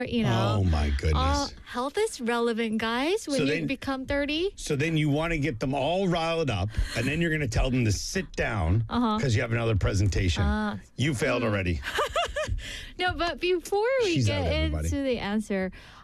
you know. Oh, my goodness. Health is relevant, guys, when you become 30. So then you want to get them all riled up, and then you're going to tell them to sit down because you have another presentation. You failed already. No, but before we She's get out, everybody. into the answer,